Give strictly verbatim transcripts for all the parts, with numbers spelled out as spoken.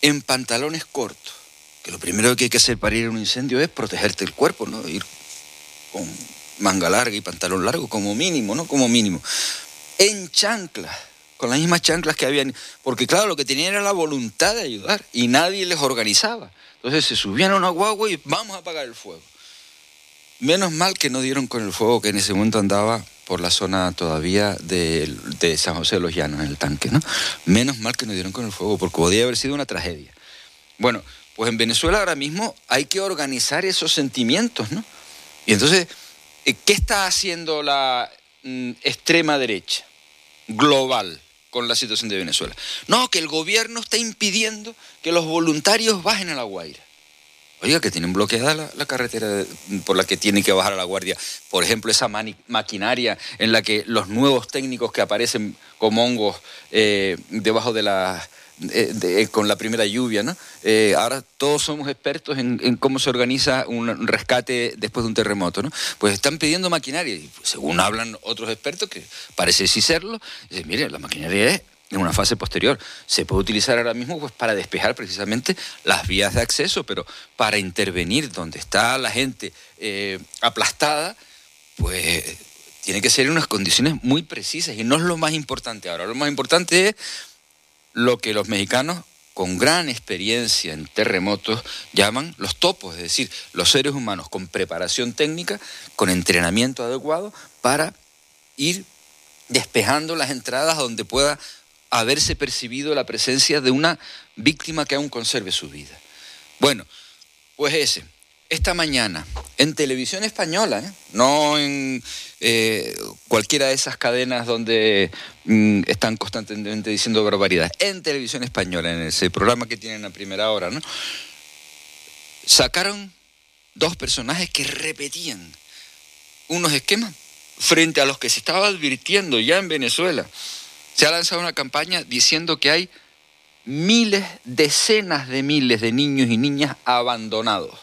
en pantalones cortos, que lo primero que hay que hacer para ir a un incendio es protegerte el cuerpo, ¿no? Ir con manga larga y pantalón largo como mínimo, ¿no? Como mínimo. En chanclas, con las mismas chanclas que habían, porque claro, lo que tenían era la voluntad de ayudar y nadie les organizaba. Entonces se subían a una guagua y vamos a apagar el fuego. Menos mal que no dieron con el fuego que en ese momento andaba por la zona todavía de, de San José de los Llanos, en el tanque, ¿no? Menos mal que no dieron con el fuego, porque podía haber sido una tragedia. Bueno, pues en Venezuela ahora mismo hay que organizar esos sentimientos, ¿no? Y entonces, ¿qué está haciendo la mm, extrema derecha global con la situación de Venezuela? No, que el gobierno está impidiendo que los voluntarios bajen a La Guaira. Oiga, que tienen bloqueada la, la carretera de, por la que tienen que bajar a La Guaira. Por ejemplo, esa mani, maquinaria en la que los nuevos técnicos que aparecen como hongos eh, debajo de la... De, de, con la primera lluvia, ¿no? Eh, ahora todos somos expertos en, en cómo se organiza un rescate después de un terremoto, ¿no? Pues están pidiendo maquinaria y pues, según hablan otros expertos, que parece sí serlo, dicen, mire, la maquinaria es en una fase posterior. Se puede utilizar ahora mismo pues, para despejar precisamente las vías de acceso, pero para intervenir donde está la gente eh, aplastada, pues tiene que ser en unas condiciones muy precisas y no es lo más importante ahora. Lo más importante es lo que los mexicanos, con gran experiencia en terremotos, llaman los topos, es decir, los seres humanos con preparación técnica, con entrenamiento adecuado para ir despejando las entradas donde pueda haberse percibido la presencia de una víctima que aún conserve su vida. Bueno, pues ese, esta mañana, en televisión española, ¿eh? no en eh, cualquiera de esas cadenas donde mm, están constantemente diciendo barbaridades, en televisión española, en ese programa que tienen a primera hora, ¿no? Sacaron dos personajes que repetían unos esquemas frente a los que se estaba advirtiendo ya en Venezuela. Se ha lanzado una campaña diciendo que hay miles, decenas de miles de niños y niñas abandonados.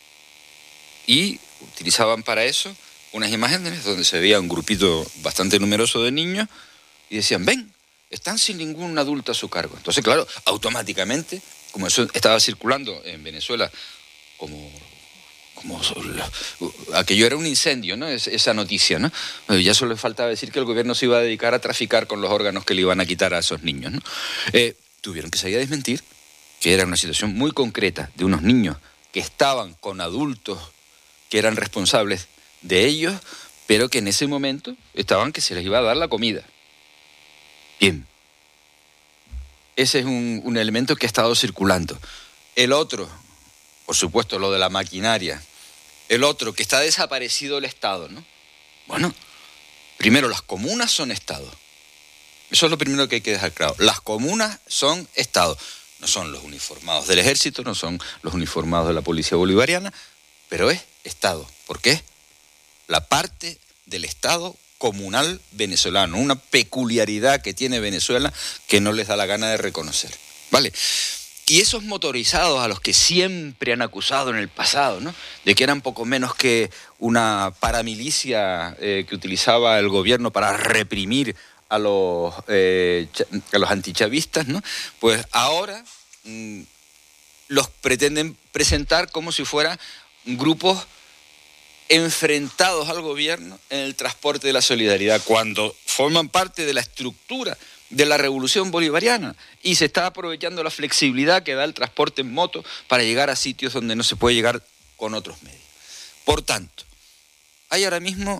Y utilizaban para eso unas imágenes donde se veía un grupito bastante numeroso de niños y decían, ven, están sin ningún adulto a su cargo. Entonces, claro, automáticamente, como eso estaba circulando en Venezuela, como, como aquello era un incendio, ¿no? Esa noticia, ¿no? Ya solo le faltaba decir que el gobierno se iba a dedicar a traficar con los órganos que le iban a quitar a esos niños, ¿no? Eh, tuvieron que salir a desmentir que era una situación muy concreta de unos niños que estaban con adultos que eran responsables de ellos, pero que en ese momento estaban que se les iba a dar la comida. Bien. Ese es un, un elemento que ha estado circulando. El otro, por supuesto, lo de la maquinaria. El otro, que está desaparecido el Estado, ¿no? Bueno, primero, las comunas son Estado. Eso es lo primero que hay que dejar claro. Las comunas son Estado. No son los uniformados del ejército, no son los uniformados de la policía bolivariana, pero es Estado. ¿Por qué? La parte del Estado comunal venezolano, una peculiaridad que tiene Venezuela que no les da la gana de reconocer, ¿vale? Y esos motorizados a los que siempre han acusado en el pasado, ¿no? De que eran poco menos que una paramilicia eh, que utilizaba el gobierno para reprimir a los, eh, a los antichavistas, ¿no? Pues ahora mmm, los pretenden presentar como si fueran grupos enfrentados al gobierno en el transporte de la solidaridad, cuando forman parte de la estructura de la revolución bolivariana y se está aprovechando la flexibilidad que da el transporte en moto para llegar a sitios donde no se puede llegar con otros medios. Por tanto, hay ahora mismo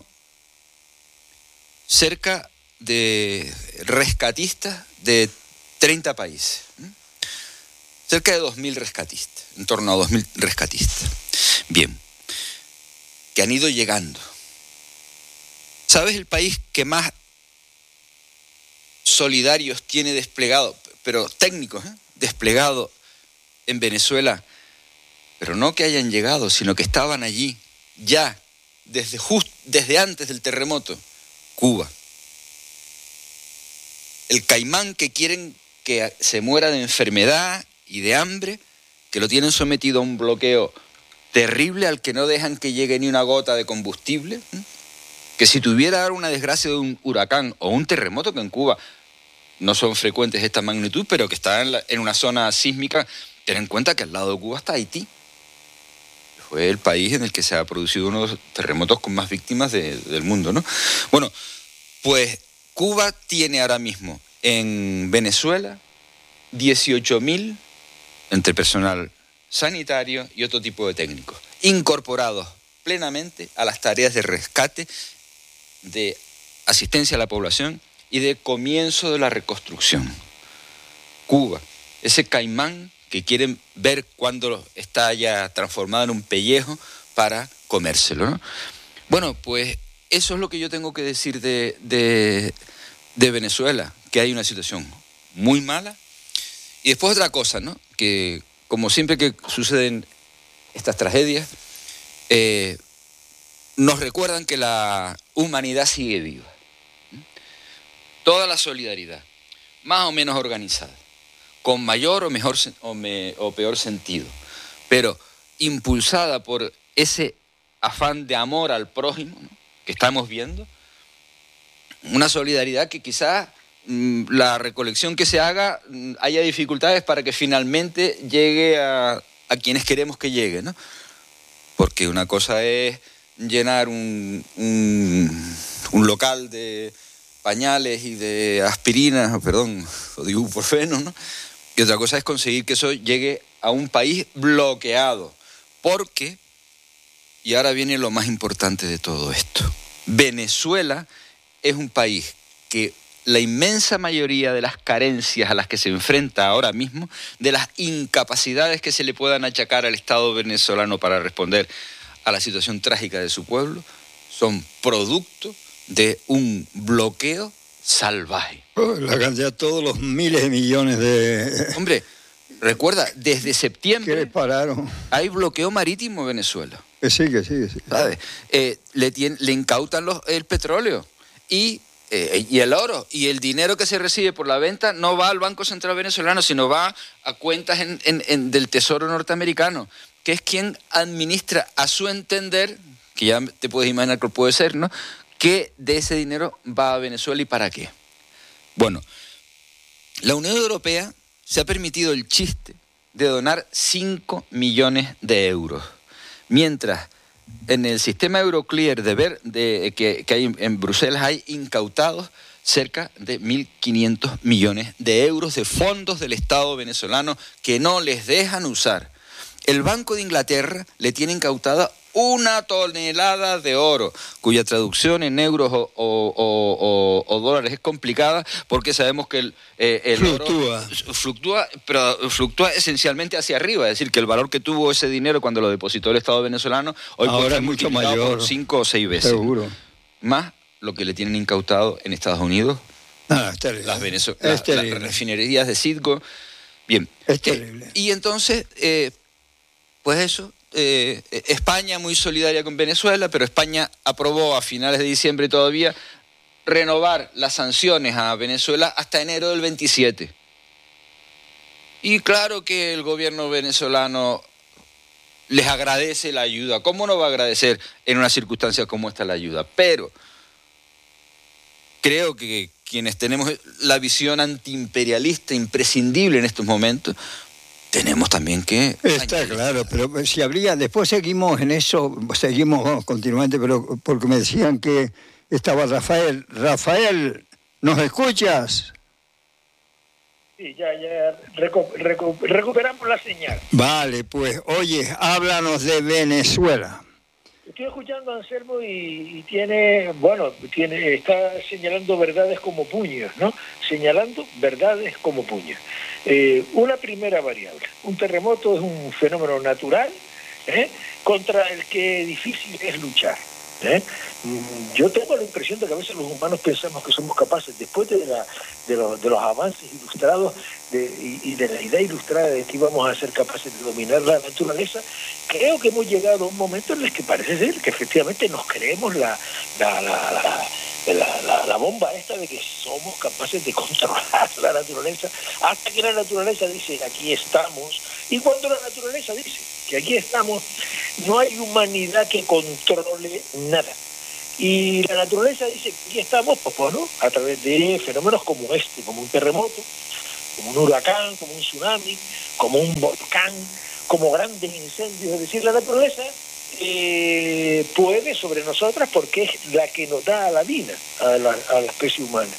cerca de rescatistas de treinta países, ¿eh? Cerca de dos mil rescatistas, en torno a dos mil rescatistas. Bien, que han ido llegando. ¿Sabes el país que más solidarios tiene desplegado, pero técnicos, ¿eh? desplegado en Venezuela? Pero no que hayan llegado, sino que estaban allí ya desde, just, desde antes del terremoto. Cuba. El caimán que quieren que se muera de enfermedad y de hambre, que lo tienen sometido a un bloqueo terrible al que no dejan que llegue ni una gota de combustible, ¿eh? Que si tuviera una desgracia de un huracán o un terremoto, que en Cuba no son frecuentes esta magnitud, pero que está en, la, en una zona sísmica. Ten en cuenta que al lado de Cuba está Haití. Fue el país en el que se ha producido uno de los terremotos con más víctimas de, del mundo, ¿no? Bueno, pues Cuba tiene ahora mismo en Venezuela dieciocho mil entre personal sanitario y otro tipo de técnicos, incorporados plenamente a las tareas de rescate, de asistencia a la población y de comienzo de la reconstrucción. Cuba, ese caimán que quieren ver cuando está ya transformado en un pellejo para comérselo, ¿no? Bueno, pues eso es lo que yo tengo que decir de, de, de Venezuela, que hay una situación muy mala. Y después otra cosa, ¿no? Que como siempre que suceden estas tragedias, eh, nos recuerdan que la humanidad sigue viva. Toda la solidaridad, más o menos organizada, con mayor o, mejor, o, me, o peor sentido, pero impulsada por ese afán de amor al prójimo, ¿no?, que estamos viendo, una solidaridad que quizás mmm, la recolección que se haga mmm, haya dificultades para que finalmente llegue a, a quienes queremos que llegue, ¿no? Porque una cosa es llenar un, un, un local de pañales y de aspirinas, perdón, o de ibuprofeno, ¿no? Y otra cosa es conseguir que eso llegue a un país bloqueado. Porque, y ahora viene lo más importante de todo esto, Venezuela es un país que la inmensa mayoría de las carencias a las que se enfrenta ahora mismo, de las incapacidades que se le puedan achacar al Estado venezolano para responder a la situación trágica de su pueblo, son producto de un bloqueo salvaje. La cantidad, todos los miles de millones de... Hombre, recuerda, desde septiembre... ¿Qué le pararon? Hay bloqueo marítimo en Venezuela. Que sí, que sí, que sí. ¿Sabes? Eh, le, tiene, le incautan los, el petróleo y, eh, y el oro. Y el dinero que se recibe por la venta no va al Banco Central venezolano, sino va a cuentas en, en, en, del Tesoro norteamericano, que es quien administra, a su entender, que ya te puedes imaginar que puede ser, ¿no?, que de ese dinero va a Venezuela y para qué. Bueno, la Unión Europea se ha permitido el chiste de donar cinco millones de euros, mientras en el sistema Euroclear de ver, de, que, que hay en Bruselas hay incautados cerca de mil quinientos millones de euros de fondos del Estado venezolano que no les dejan usar. El Banco de Inglaterra le tiene incautada una tonelada de oro, cuya traducción en euros o, o, o, o, o dólares es complicada, porque sabemos que el, eh, el fluctúa. oro fluctúa, pero fluctúa esencialmente hacia arriba, es decir, que el valor que tuvo ese dinero cuando lo depositó el Estado venezolano, hoy ahora puede ser es mucho multiplicado mayor, por cinco o seis veces. Seguro. Más lo que le tienen incautado en Estados Unidos, ah, es terrible. las, Venezuela, es las, terrible. las refinerías de Citgo. Bien. Es terrible. Eh, y entonces, eh, pues eso, eh, España muy solidaria con Venezuela, pero España aprobó a finales de diciembre todavía renovar las sanciones a Venezuela hasta enero del veintisiete. Y claro que el gobierno venezolano les agradece la ayuda. ¿Cómo no va a agradecer en una circunstancia como esta la ayuda? Pero creo que quienes tenemos la visión antiimperialista imprescindible en estos momentos, tenemos también que... Está añadir. Claro, pero si habría... Después seguimos en eso, seguimos vamos, continuamente, pero porque me decían que estaba Rafael. Rafael, ¿nos escuchas? Sí, ya, ya recu recu recuperamos la señal. Vale, pues, oye, háblanos de Venezuela. Estoy escuchando a Anselmo y, y tiene, bueno, tiene, está señalando verdades como puños, ¿no? Señalando verdades como puños. Eh, una primera variable, un terremoto es un fenómeno natural, ¿eh?, contra el que difícil es luchar, ¿eh? Yo tengo la impresión de que a veces los humanos pensamos que somos capaces, después de, la, de, los, de los avances ilustrados de, y, y de la idea ilustrada de que íbamos a ser capaces de dominar la naturaleza, creo que hemos llegado a un momento en el que parece ser que efectivamente nos creemos la, la, la, la La, la, la bomba esta de que somos capaces de controlar la naturaleza, hasta que la naturaleza dice aquí estamos, y cuando la naturaleza dice que aquí estamos, no hay humanidad que controle nada. Y la naturaleza dice que aquí estamos, pues, bueno, a través de fenómenos como este, como un terremoto, como un huracán, como un tsunami, como un volcán, como grandes incendios. Es decir, la naturaleza eh, puede sobre nosotras porque es la que nos da la vida a la, a la especie humana.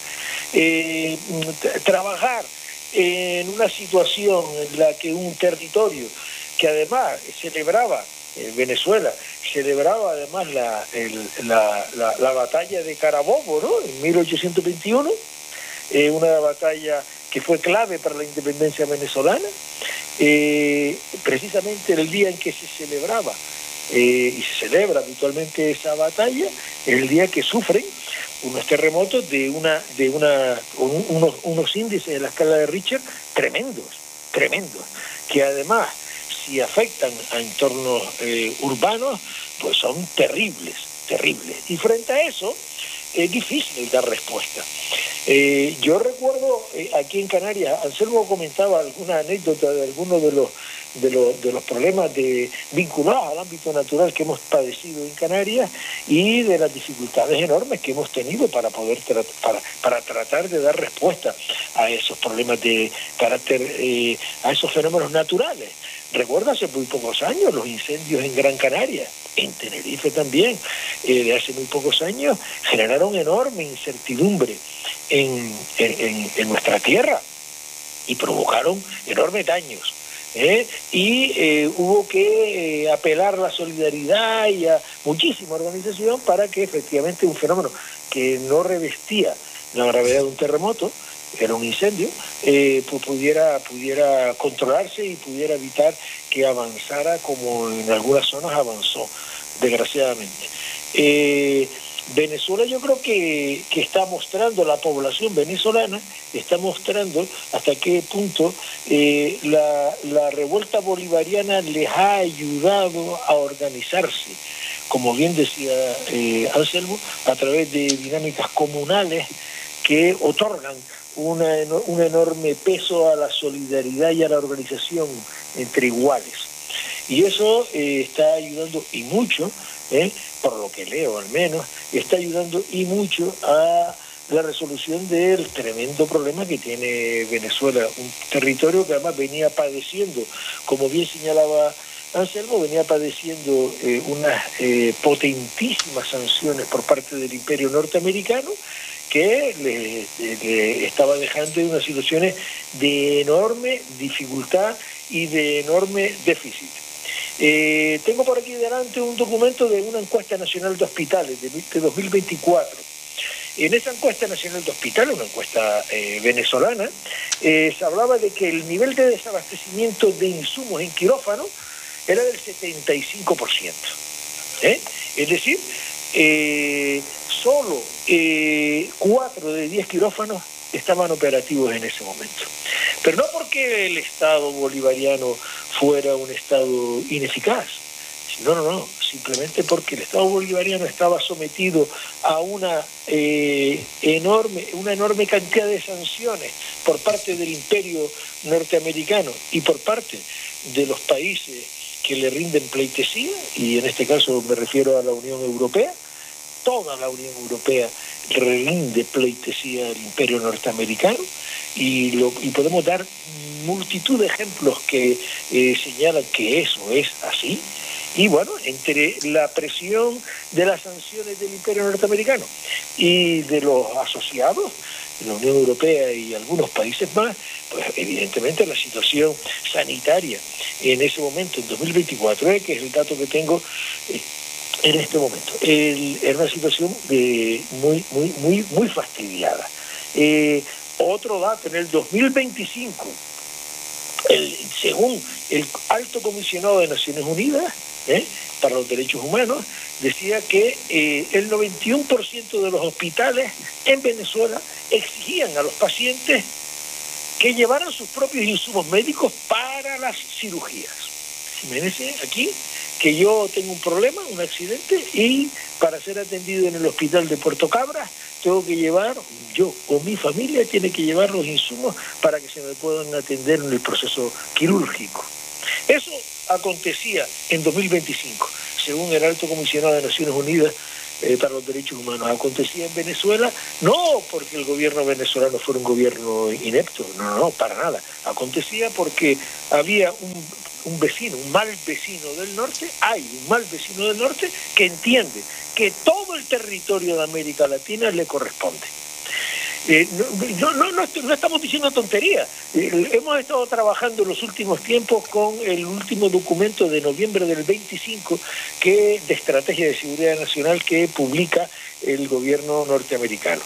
Eh, trabajar en una situación en la que un territorio que además celebraba, eh, Venezuela, celebraba además la, el, la, la, la batalla de Carabobo, ¿no?, en mil ochocientos veintiuno, eh, una batalla que fue clave para la independencia venezolana, eh, precisamente el día en que se celebraba, eh, y se celebra habitualmente esa batalla, es el día que sufren unos terremotos de una de una un, unos, unos índices de la escala de Richter tremendos, tremendos, que además, si afectan a entornos eh, urbanos, pues son terribles, terribles. Y frente a eso, es difícil dar respuesta. Eh, yo recuerdo eh, aquí en Canarias, Anselmo comentaba alguna anécdota de algunos de los de los, de los problemas de, vinculados al ámbito natural que hemos padecido en Canarias y de las dificultades enormes que hemos tenido para poder tra para, para tratar de dar respuesta a esos problemas de carácter, eh, a esos fenómenos naturales. Recuerdo hace muy pocos años los incendios en Gran Canaria, en Tenerife también, eh, de hace muy pocos años, generaron enorme incertidumbre en, en, en nuestra tierra y provocaron enormes daños. ¿Eh? Y eh, hubo que eh, apelar a la solidaridad y a muchísima organización para que efectivamente un fenómeno que no revestía la gravedad de un terremoto, era un incendio, eh, pues pudiera, pudiera controlarse y pudiera evitar que avanzara como en algunas zonas avanzó, desgraciadamente. Eh, Venezuela yo creo que, que está mostrando, la población venezolana está mostrando hasta qué punto eh, la, la revuelta bolivariana les ha ayudado a organizarse, como bien decía eh, Anselmo, a través de dinámicas comunales que otorgan una, un enorme peso a la solidaridad y a la organización entre iguales. Y eso eh, está ayudando y mucho, eh, por lo que leo al menos, está ayudando y mucho a la resolución del tremendo problema que tiene Venezuela, un territorio que además venía padeciendo, como bien señalaba Anselmo, venía padeciendo eh, unas eh, potentísimas sanciones por parte del Imperio norteamericano, que le, le estaba dejando en unas situaciones de enorme dificultad y de enorme déficit. Eh, tengo por aquí delante un documento de una encuesta nacional de hospitales de, de dos mil veinticuatro. En esa encuesta nacional de hospitales, una encuesta eh, venezolana, eh, se hablaba de que el nivel de desabastecimiento de insumos en quirófano era del setenta y cinco por ciento. ¿Eh? Es decir, eh, solo eh, cuatro de diez quirófanos estaban operativos en ese momento. Pero no porque el Estado bolivariano fuera un Estado ineficaz, no, no, no, simplemente porque el Estado bolivariano estaba sometido a una eh, enorme, una enorme cantidad de sanciones por parte del Imperio norteamericano y por parte de los países que le rinden pleitesía, y en este caso me refiero a la Unión Europea. Toda la Unión Europea rinde pleitesía al Imperio norteamericano y, lo, y podemos dar multitud de ejemplos que eh, señalan que eso es así. Y bueno, entre la presión de las sanciones del Imperio norteamericano y de los asociados, la Unión Europea y algunos países más, pues evidentemente la situación sanitaria en ese momento, en dos mil veinticuatro, eh, que es el dato que tengo eh, en este momento, el, era una situación eh, muy, muy, muy, muy fastidiada. Eh, otro dato, en el dos mil veinticinco, el, según el Alto Comisionado de Naciones Unidas ¿eh? para los Derechos Humanos, decía que eh, el noventa y uno por ciento de los hospitales en Venezuela exigían a los pacientes que llevaran sus propios insumos médicos para las cirugías. Imagínense aquí que yo tengo un problema, un accidente, y para ser atendido en el hospital de Puerto Cabras tengo que llevar, yo o mi familia tiene que llevar los insumos para que se me puedan atender en el proceso quirúrgico. Eso acontecía en dos mil veinticinco, según el Alto Comisionado de Naciones Unidas eh, para los derechos humanos. Acontecía en Venezuela, no porque el gobierno venezolano fuera un gobierno inepto, no, no, no, para nada. Acontecía porque había un, un vecino, un mal vecino del norte, hay un mal vecino del norte que entiende que todo el territorio de América Latina le corresponde. Eh, no, no, no, no estamos diciendo tonterías. Eh, hemos estado trabajando en los últimos tiempos con el último documento de noviembre del veinticinco que, de Estrategia de Seguridad Nacional que publica el gobierno norteamericano.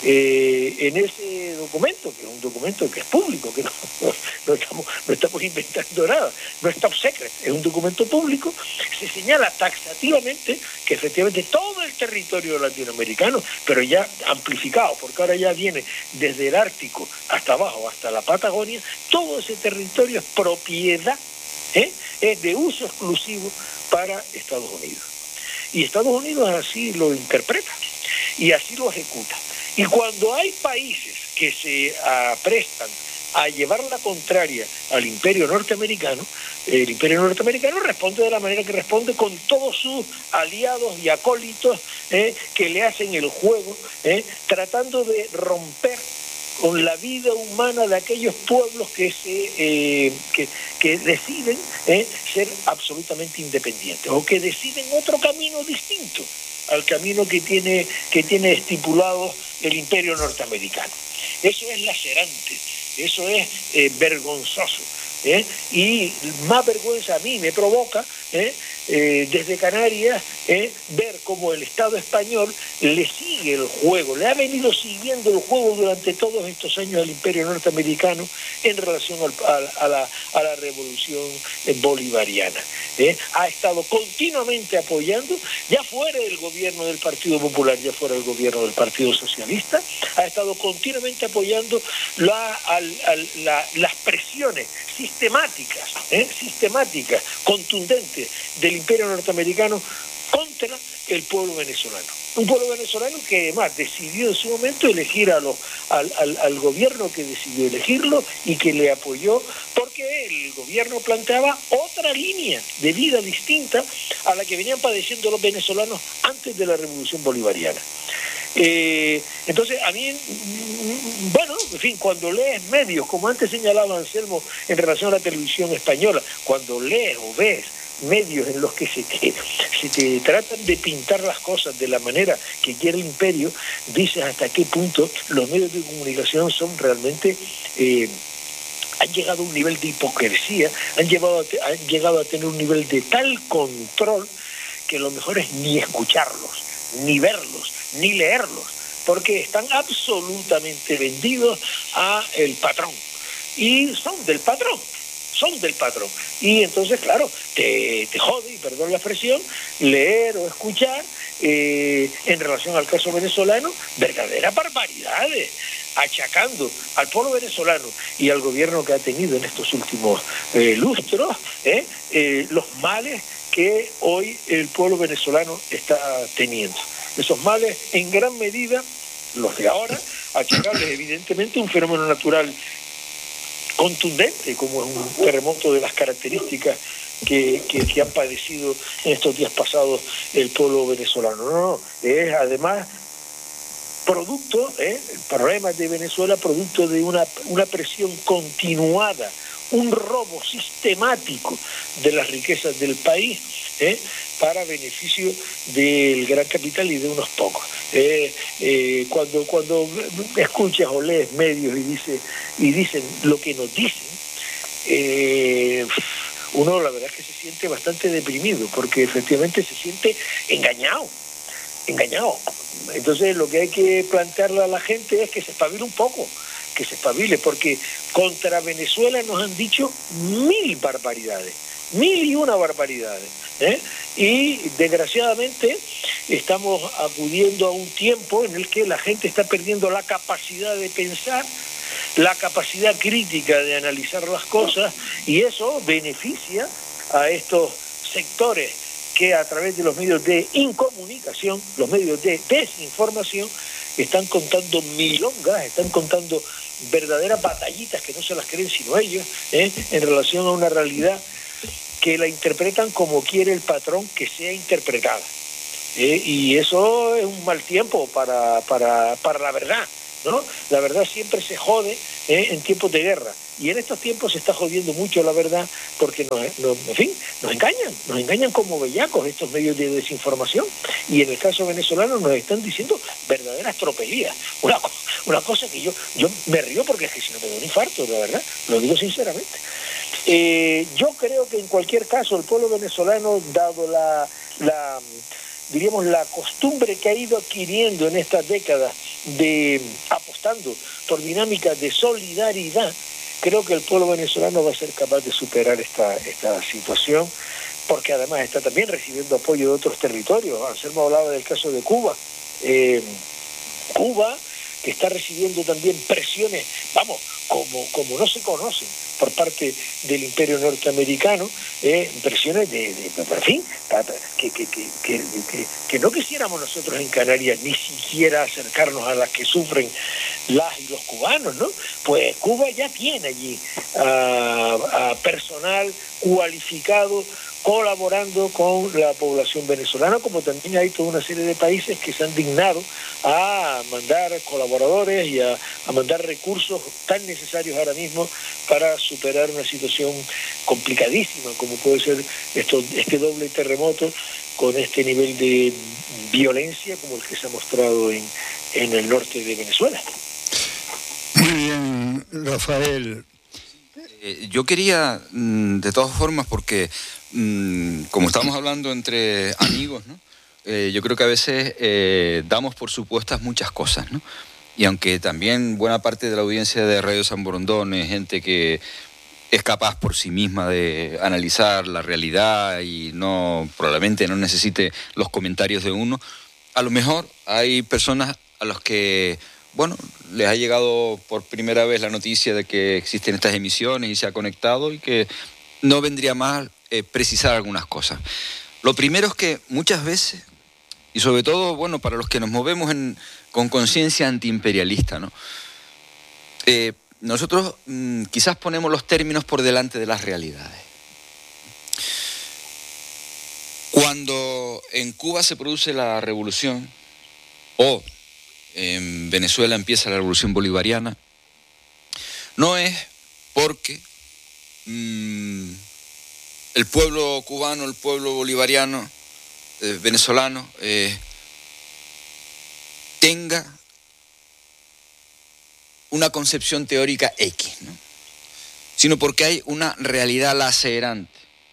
Eh, en ese documento, que es un documento que es público, que no, no, no, estamos, no estamos inventando nada, no es top secret, es un documento público, se señala taxativamente que efectivamente todo el territorio latinoamericano, pero ya amplificado, porque ahora ya viene desde el Ártico hasta abajo, hasta la Patagonia, todo ese territorio es propiedad, ¿eh? es de uso exclusivo para Estados Unidos. Y Estados Unidos así lo interpreta y así lo ejecuta. Y cuando hay países que se uh, prestan a llevar la contraria al imperio norteamericano, el imperio norteamericano responde de la manera que responde, con todos sus aliados y acólitos eh, que le hacen el juego, eh, tratando de romper con la vida humana de aquellos pueblos que se eh, que, que deciden eh, ser absolutamente independientes o que deciden otro camino distinto al camino que tiene que tiene estipulado el imperio norteamericano. Eso es lacerante, eso es eh, vergonzoso, ¿eh? Y más vergüenza a mí me provoca ¿eh? Eh, desde Canarias eh, ver cómo el Estado español le sigue el juego, le ha venido siguiendo el juego durante todos estos años al imperio norteamericano en relación al, a, a, la, a la revolución bolivariana. ¿eh? Ha estado continuamente apoyando, ya fuera el gobierno del Partido Popular, ya fuera el gobierno del Partido Socialista, ha estado continuamente apoyando la, al, al, la, las presiones sistemáticas, ¿eh? sistemáticas, contundentes del imperio norteamericano contra el pueblo venezolano. Un pueblo venezolano que además decidió en su momento elegir a los, al, al, al gobierno que decidió elegirlo y que le apoyó, porque el gobierno planteaba otra línea de vida distinta a la que venían padeciendo los venezolanos antes de la Revolución Bolivariana. Eh, entonces, a mí, bueno, en fin, cuando lees medios, como antes señalaba Anselmo en relación a la televisión española, cuando lees o ves medios en los que se te, se te tratan de pintar las cosas de la manera que quiere el imperio, dices hasta qué punto los medios de comunicación son realmente... Eh, han llegado a un nivel de hipocresía, han, llevado a te, han llegado a tener un nivel de tal control que lo mejor es ni escucharlos, ni verlos, ni leerlos, porque están absolutamente vendidos a el patrón y son del patrón. son del patrón. Y entonces, claro, te, te jode, y perdón la expresión, leer o escuchar eh, en relación al caso venezolano verdaderas barbaridades, achacando al pueblo venezolano y al gobierno que ha tenido en estos últimos eh, lustros eh, eh, los males que hoy el pueblo venezolano está teniendo. Esos males, en gran medida, los de ahora, achacables evidentemente a un fenómeno natural contundente, como es un terremoto de las características que, que, que han padecido en estos días pasados el pueblo venezolano. No, no, es además producto, ¿eh? el problema de Venezuela, producto de una, una presión continuada, un robo sistemático de las riquezas del país, ¿eh? para beneficio del gran capital y de unos pocos. Eh, eh, cuando cuando escuchas o lees medios y dice y dicen lo que nos dicen, eh, uno la verdad es que se siente bastante deprimido, porque efectivamente se siente engañado, engañado. Entonces lo que hay que plantearle a la gente es que se espabile un poco, que se espabile, porque contra Venezuela nos han dicho mil barbaridades, mil y una barbaridades, ¿eh? Y desgraciadamente estamos acudiendo a un tiempo en el que la gente está perdiendo la capacidad de pensar, la capacidad crítica de analizar las cosas, y eso beneficia a estos sectores que a través de los medios de incomunicación, los medios de desinformación, están contando milongas, están contando verdaderas batallitas que no se las creen sino ellos, ¿eh? en relación a una realidad que la interpretan como quiere el patrón que sea interpretada. Eh, y eso es un mal tiempo para, para, para la verdad, ¿no? La verdad siempre se jode eh, en tiempos de guerra. Y en estos tiempos se está jodiendo mucho la verdad porque nos, nos, en fin, nos engañan, nos engañan como bellacos estos medios de desinformación. Y en el caso venezolano nos están diciendo verdaderas tropelías. Una, una cosa que yo, yo me río porque es que si no me da un infarto, la verdad, lo digo sinceramente. Eh, yo creo que en cualquier caso el pueblo venezolano, dado la, la, diríamos, la costumbre que ha ido adquiriendo en estas décadas de apostando por dinámicas de solidaridad, creo que el pueblo venezolano va a ser capaz de superar esta, esta situación, porque además está también recibiendo apoyo de otros territorios. Anselmo hablaba del caso de Cuba. Eh, Cuba, que está recibiendo también presiones, vamos, como, como no se conocen por parte del imperio norteamericano, eh, presiones de, de, de, en fin, que, que, que, que, que, que no quisiéramos nosotros en Canarias ni siquiera acercarnos a las que sufren las y los cubanos, ¿no? Pues Cuba ya tiene allí a, a personal cualificado colaborando con la población venezolana, como también hay toda una serie de países que se han dignado a mandar colaboradores y a, a mandar recursos tan necesarios ahora mismo para superar una situación complicadísima, como puede ser esto, este doble terremoto con este nivel de violencia como el que se ha mostrado en, en el norte de Venezuela. Muy bien, Rafael. Eh, yo quería, de todas formas, porque como estamos hablando entre amigos, ¿no? Eh, yo creo que a veces eh, damos por supuestas muchas cosas, ¿no? Y aunque también buena parte de la audiencia de Radio San Borondón es gente que es capaz por sí misma de analizar la realidad y no probablemente no necesite los comentarios de uno, a lo mejor hay personas a las que, bueno, les ha llegado por primera vez la noticia de que existen estas emisiones y se ha conectado y que no vendría mal eh, precisar algunas cosas. Lo primero es que muchas veces, y sobre todo, bueno, para los que nos movemos en, con conciencia antiimperialista, ¿no? Eh, nosotros mmm, quizás ponemos los términos por delante de las realidades. Cuando en Cuba se produce la revolución, o en Venezuela empieza la revolución bolivariana, no es porque mmm, el pueblo cubano, el pueblo bolivariano, eh, venezolano, eh, tenga una concepción teórica X, ¿no? Sino porque hay una realidad lacerante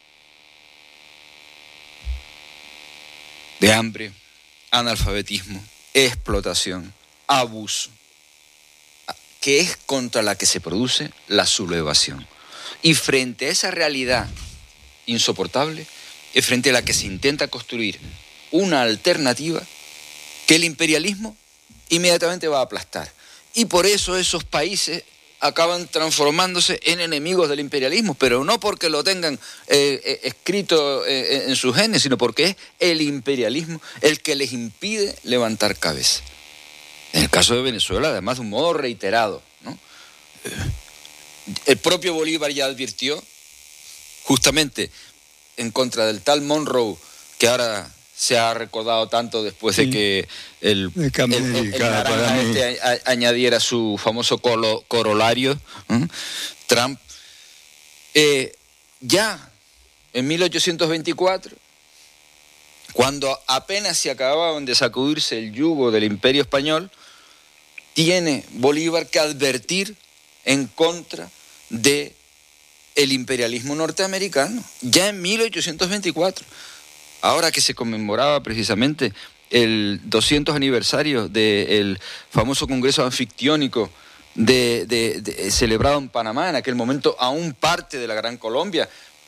de hambre, analfabetismo, explotación, abuso, que es contra la que se produce la sublevación. Y frente a esa realidad insoportable, es frente a la que se intenta construir una alternativa que el imperialismo inmediatamente va a aplastar. Y por eso esos países acaban transformándose en enemigos del imperialismo, pero no porque lo tengan eh, eh, escrito eh, en sus genes, sino porque es el imperialismo el que les impide levantar cabeza. En el caso de Venezuela, además, de un modo reiterado, ¿no? El propio Bolívar ya advirtió, justamente en contra del tal Monroe, que ahora se ha recordado tanto después sí. de que el, el, el, el, el naranja este a, a, añadiera su famoso colo, corolario, ¿eh? Trump, eh, ya en mil ochocientos veinticuatro, cuando apenas se acababan de sacudirse el yugo del Imperio Español, tiene Bolívar que advertir en contra de el imperialismo norteamericano, ya en mil ochocientos veinticuatro. Ahora que se conmemoraba precisamente el doscientos aniversario del famoso Congreso Anfictiónico de, de, de, celebrado en Panamá, en aquel momento aún parte de la Gran Colombia,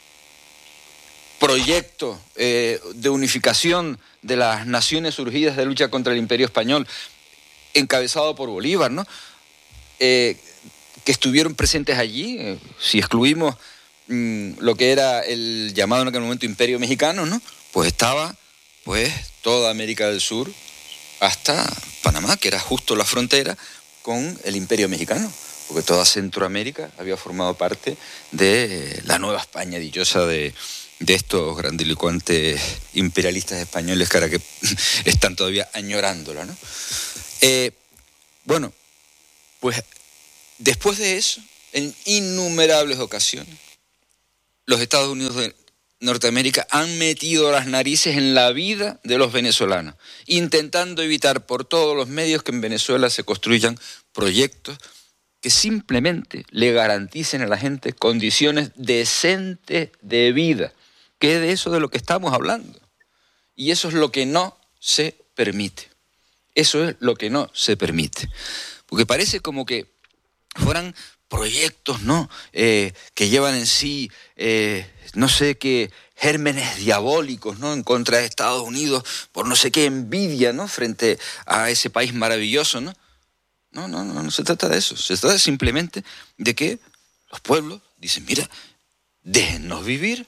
proyecto eh, de unificación de las naciones surgidas de lucha contra el Imperio Español, encabezado por Bolívar, ¿no? Eh, que estuvieron presentes allí, eh, si excluimos mmm, lo que era el llamado en aquel momento Imperio Mexicano, ¿no? Pues estaba pues toda América del Sur hasta Panamá, que era justo la frontera con el Imperio Mexicano, porque toda Centroamérica había formado parte de la Nueva España dichosa de, de estos grandilocuentes imperialistas españoles que ahora que están todavía añorándola, ¿no? Eh, bueno, pues después de eso, en innumerables ocasiones, los Estados Unidos de Norteamérica han metido las narices en la vida de los venezolanos, intentando evitar por todos los medios que en Venezuela se construyan proyectos que simplemente le garanticen a la gente condiciones decentes de vida, que es de eso de lo que estamos hablando. Y eso es lo que no se permite. Eso es lo que no se permite. Porque parece como que fueran proyectos, ¿no? Eh, que llevan en sí, eh, no sé qué, gérmenes diabólicos, ¿no? En contra de Estados Unidos, por no sé qué envidia, ¿no? Frente a ese país maravilloso, ¿no? No, no, no, no se trata de eso. Se trata simplemente de que los pueblos dicen, mira, déjennos vivir.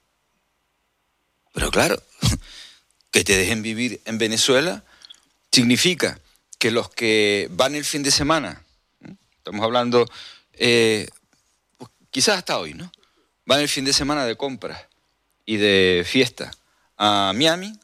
Pero claro, que te dejen vivir en Venezuela significa que los que van el fin de semana, ¿eh? Estamos hablando, eh, pues quizás hasta hoy, ¿no? Van el fin de semana de compras y de fiesta a Miami,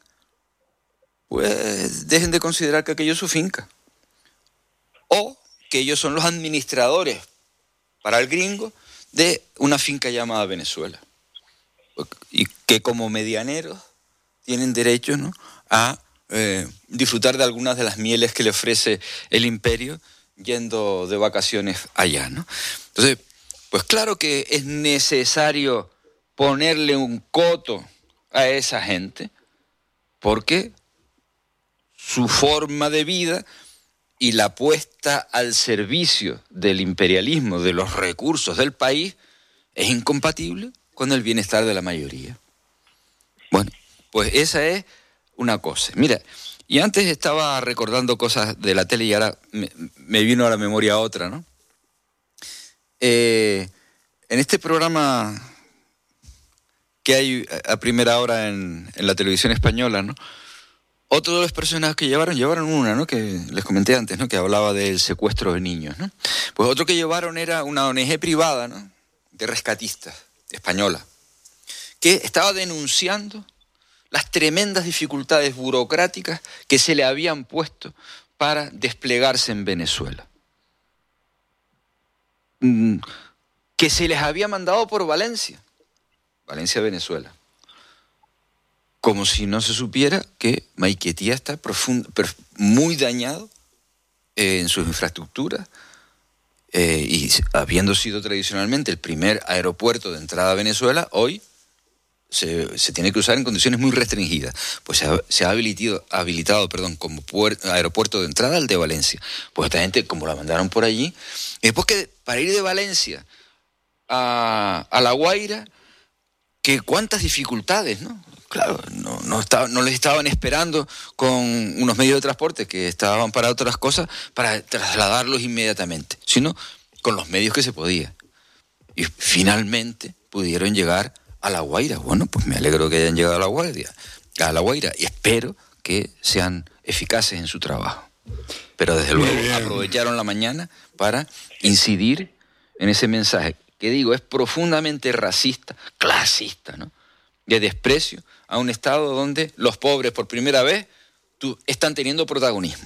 pues dejen de considerar que aquello es su finca. O que ellos son los administradores para el gringo de una finca llamada Venezuela. Y que como medianeros tienen derecho, ¿no?, a eh, disfrutar de algunas de las mieles que le ofrece el imperio yendo de vacaciones allá, ¿no? Entonces, pues claro que es necesario ponerle un coto a esa gente, porque su forma de vida y la puesta al servicio del imperialismo, de los recursos del país, es incompatible con el bienestar de la mayoría. Bueno, pues esa es una cosa. Mira, y antes estaba recordando cosas de la tele y ahora me, me vino a la memoria otra, ¿no? Eh, en este programa que hay a primera hora en, en la televisión española, ¿no?, otro de los personajes que llevaron, llevaron una, ¿no?, que les comenté antes, ¿no?, que hablaba del secuestro de niños, ¿no? Pues otro que llevaron era una O N Ge privada, ¿no?, de rescatistas, española, que estaba denunciando las tremendas dificultades burocráticas que se le habían puesto para desplegarse en Venezuela. Que se les había mandado por Valencia, Valencia, Venezuela. Como si no se supiera que Maiquetía está profund, muy dañado eh, en sus infraestructuras eh, y habiendo sido tradicionalmente el primer aeropuerto de entrada a Venezuela, hoy se, se tiene que usar en condiciones muy restringidas. Pues se ha, se ha habilitado, habilitado perdón, como puerto, aeropuerto de entrada al de Valencia. Pues esta gente, como la mandaron por allí, después que para ir de Valencia a, a La Guaira, que cuántas dificultades, ¿no? Claro, no, no, estaba, no les estaban esperando con unos medios de transporte que estaban para otras cosas para trasladarlos inmediatamente, sino con los medios que se podía. Y finalmente pudieron llegar a La Guaira. Bueno, pues me alegro que hayan llegado a La Guaira, a La Guaira y espero que sean eficaces en su trabajo. Pero desde luego aprovecharon la mañana para incidir en ese mensaje que digo, es profundamente racista, clasista, ¿no?, de desprecio a un Estado donde los pobres por primera vez tú, están teniendo protagonismo.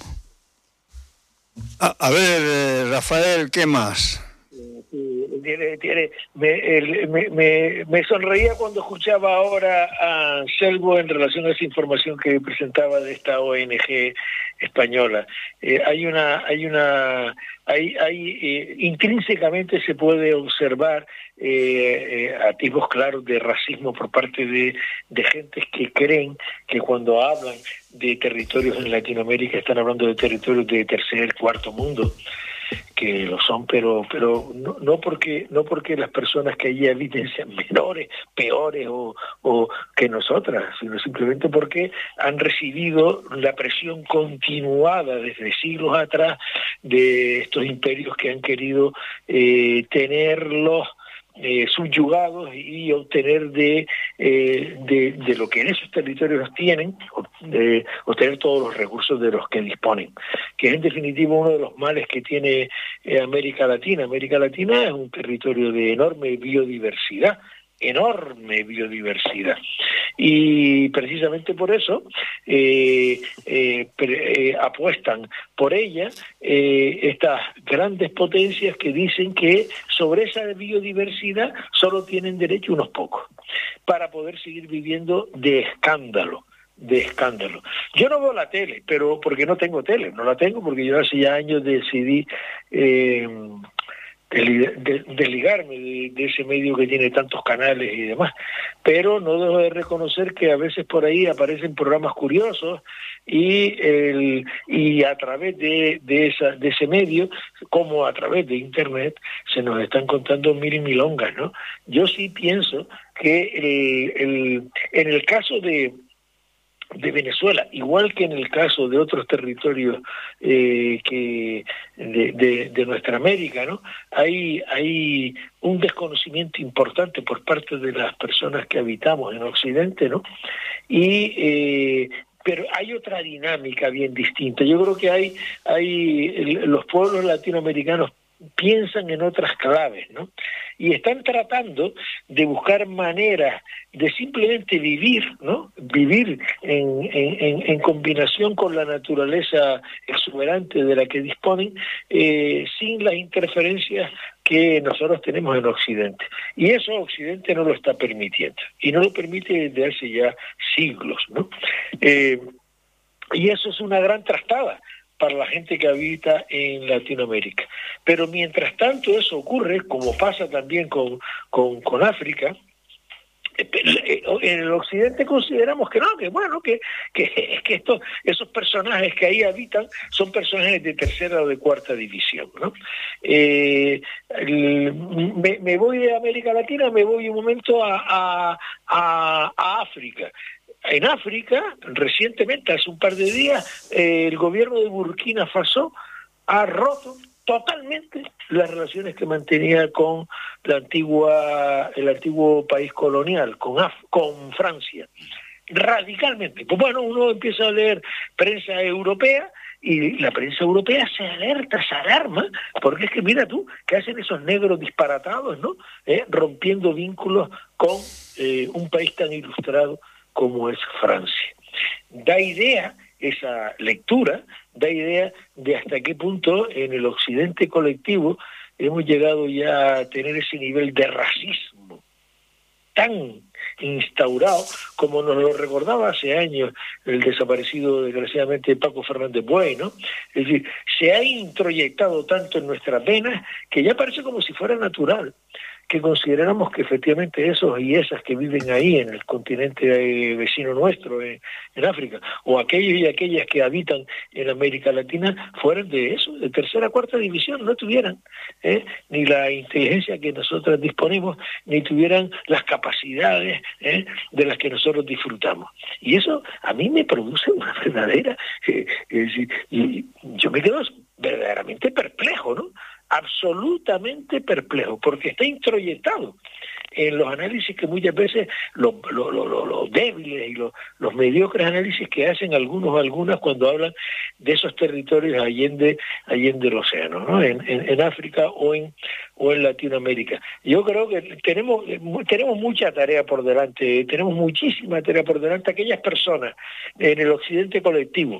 A, a ver, Rafael, ¿qué más? Tiene, tiene, me, el, me, me, me sonreía cuando escuchaba ahora a Anselmo en relación a esa información que presentaba de esta O N Ge española. Eh, hay una, hay una, hay, hay eh, intrínsecamente se puede observar eh, eh, atisbos claros de racismo por parte de, de gentes que creen que cuando hablan de territorios en Latinoamérica están hablando de territorios de tercer, cuarto mundo, que lo son, pero pero no, no porque no porque las personas que allí habiten sean menores, peores o, o que nosotras, sino simplemente porque han recibido la presión continuada desde siglos atrás de estos imperios que han querido eh, tenerlos Eh, subyugados y obtener de, eh, de de lo que en esos territorios tienen, de obtener todos los recursos de los que disponen, que es en definitiva uno de los males que tiene eh, América Latina. América Latina es un territorio de enorme biodiversidad, enorme biodiversidad. Y precisamente por eso eh, eh, pre, eh, apuestan por ella eh, estas grandes potencias que dicen que sobre esa biodiversidad solo tienen derecho unos pocos, para poder seguir viviendo de escándalo. de escándalo. Yo no veo la tele, pero porque no tengo tele, no la tengo porque yo hace ya años decidí eh, desligarme de, de ese medio que tiene tantos canales y demás, pero no dejo de reconocer que a veces por ahí aparecen programas curiosos y el y a través de, de, esa, de ese medio, como a través de internet, se nos están contando mil y milongas, ¿no? Yo sí pienso que eh, el, en el caso de de Venezuela, igual que en el caso de otros territorios eh, que de, de, de nuestra América, ¿no? Hay, hay un desconocimiento importante por parte de las personas que habitamos en Occidente, ¿no? Y eh, pero hay otra dinámica bien distinta. Yo creo que hay, hay los pueblos latinoamericanos piensan en otras claves, ¿no? Y están tratando de buscar maneras de simplemente vivir, ¿no? Vivir en, en, en combinación con la naturaleza exuberante de la que disponen, eh, sin las interferencias que nosotros tenemos en Occidente. Y eso Occidente no lo está permitiendo. Y no lo permite desde hace ya siglos, ¿no? Eh, y eso es una gran trastada para la gente que habita en Latinoamérica. Pero mientras tanto eso ocurre, como pasa también con, con, con África, en el Occidente consideramos que no, que bueno, que, que, que estos, esos personajes que ahí habitan son personajes de tercera o de cuarta división, ¿no? Eh, el, me, me voy de América Latina, me voy un momento a, a, a, a África. En África, recientemente, hace un par de días, eh, el gobierno de Burkina Faso ha roto totalmente las relaciones que mantenía con la antigua, el antiguo país colonial, con, Af con Francia, radicalmente. Pues bueno, uno empieza a leer prensa europea y la prensa europea se alerta, se alarma, porque es que mira tú, que hacen esos negros disparatados, ¿no? Eh, rompiendo vínculos con eh, un país tan ilustrado como es Francia. Da idea, esa lectura, da idea de hasta qué punto en el occidente colectivo hemos llegado ya a tener ese nivel de racismo tan instaurado como nos lo recordaba hace años el desaparecido desgraciadamente Paco Fernández Buey, ¿no? Es decir, se ha introyectado tanto en nuestras venas que ya parece como si fuera natural que consideramos que efectivamente esos y esas que viven ahí en el continente eh, vecino nuestro, eh, en África, o aquellos y aquellas que habitan en América Latina, fueran de eso, de tercera, cuarta división, no tuvieran eh, ni la inteligencia que nosotros disponemos, ni tuvieran las capacidades eh, de las que nosotros disfrutamos. Y eso a mí me produce una verdadera... Eh, eh, y yo me quedo verdaderamente perplejo, ¿no? Absolutamente perplejo, porque está introyectado en los análisis que muchas veces los lo, lo, lo, lo débiles y los, los mediocres análisis que hacen algunos o algunas cuando hablan de esos territorios allende, allende el océano, ¿no? En, en, en África o en, o en Latinoamérica. Yo creo que tenemos, tenemos mucha tarea por delante, tenemos muchísima tarea por delante. Aquellas personas en el occidente colectivo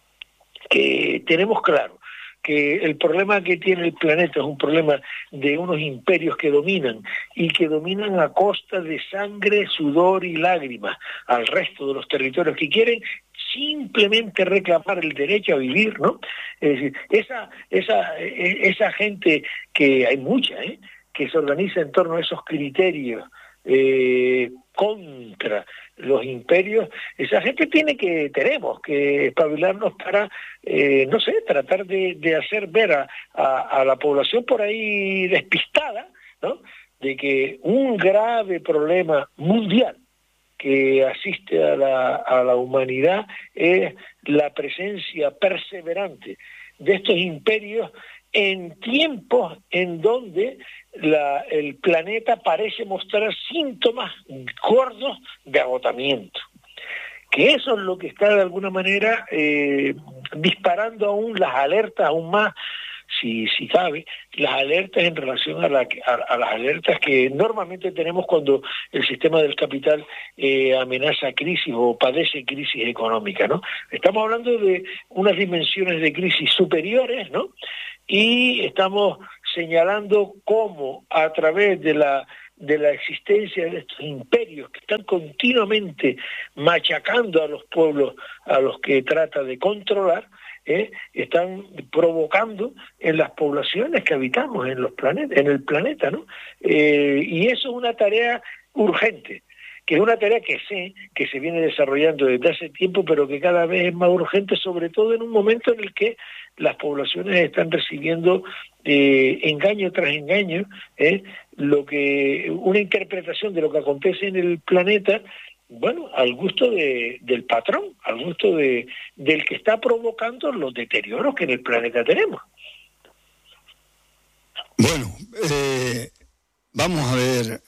que tenemos claro que el problema que tiene el planeta es un problema de unos imperios que dominan y que dominan a costa de sangre, sudor y lágrimas al resto de los territorios que quieren simplemente reclamar el derecho a vivir, ¿no? Es decir, esa, esa, esa gente que hay mucha, ¿eh? que se organiza en torno a esos criterios eh, contra los imperios, esa gente tiene que, tenemos que espabilarnos para, eh, no sé, tratar de, de hacer ver a, a, a la población por ahí despistada, ¿no? De que un grave problema mundial que asiste a la, a la humanidad es la presencia perseverante de estos imperios en tiempos en donde la, el planeta parece mostrar síntomas gordos de agotamiento. Que eso es lo que está de alguna manera eh, disparando aún las alertas aún más si, si cabe, las alertas en relación a, la, a, a las alertas que normalmente tenemos cuando el sistema del capital eh, amenaza crisis o padece crisis económica, ¿no? Estamos hablando de unas dimensiones de crisis superiores, ¿no? Y estamos señalando cómo a través de la de la existencia de estos imperios que están continuamente machacando a los pueblos a los que trata de controlar, ¿eh? están provocando en las poblaciones que habitamos en los planetas, en el planeta, ¿no? Eh, y eso es una tarea urgente, que es una tarea que sé que se viene desarrollando desde hace tiempo, pero que cada vez es más urgente, sobre todo en un momento en el que las poblaciones están recibiendo eh, engaño tras engaño, ¿eh? lo que una interpretación de lo que acontece en el planeta, bueno, al gusto de, del patrón, al gusto de del que está provocando los deterioros que en el planeta tenemos. Bueno, eh, vamos a ver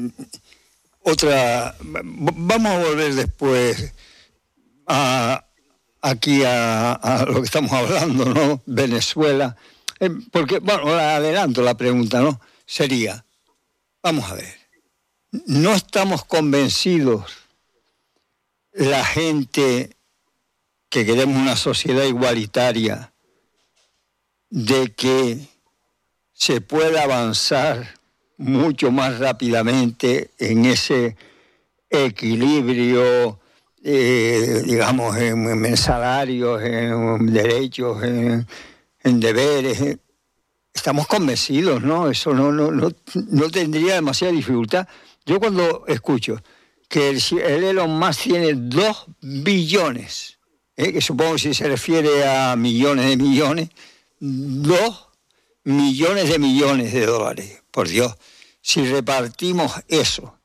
otra, vamos a volver después a aquí a, a lo que estamos hablando, ¿no? Venezuela, eh, porque, bueno, adelanto la pregunta, ¿no? Sería, vamos a ver, no estamos convencidos la gente que queremos una sociedad igualitaria de que se pueda avanzar mucho más rápidamente en ese equilibrio, eh, digamos, en, en salarios, en derechos, en, en deberes. Estamos convencidos, ¿no? Eso no, no, no, no tendría demasiada dificultad. Yo cuando escucho que el, el Elon Musk tiene dos billones, ¿eh? que supongo que si se refiere a millones de millones, dos millones de millones de dólares, por Dios. Si repartimos eso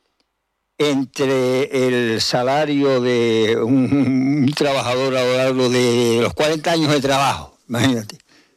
entre el salario de un, un trabajador a lo largo de los cuarenta años de trabajo, imagínate,